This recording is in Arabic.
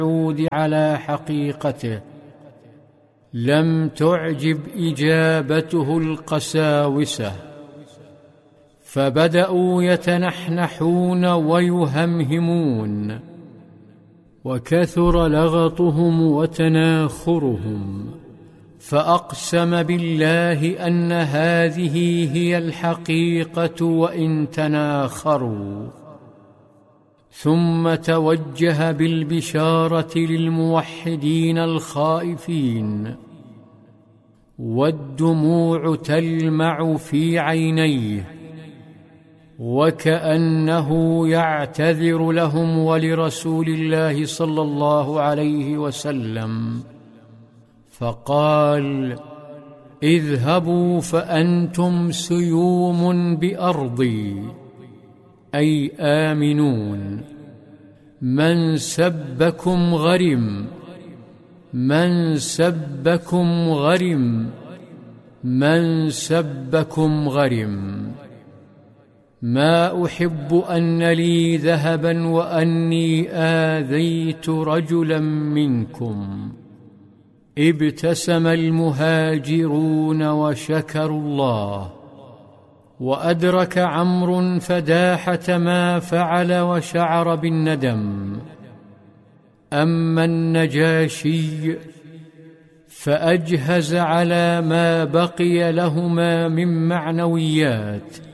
الموعود على حقيقته، لم تعجب إجابته القساوسة، فبدأوا يتنحنحون ويهمهمون، وكثر لغطهم وتناخرهم، فأقسم بالله أن هذه هي الحقيقة وإن تناخروا، ثم توجه بالبشارة للموحدين الخائفين، والدموع تلمع في عينيه، وكأنه يعتذر لهم ولرسول الله صلى الله عليه وسلم، فقال: اذهبوا فأنتم سيوم بأرضي، أي آمنون، من سبكم غرم، من سبكم غرم، من سبكم غرم. ما أحب أن لي ذهبا وأني آذيت رجلا منكم. ابتسم المهاجرون وشكروا الله، وأدرك عمرو فداحة ما فعل وشعر بالندم. أما النجاشي فأجهز على ما بقي لهما من معنويات،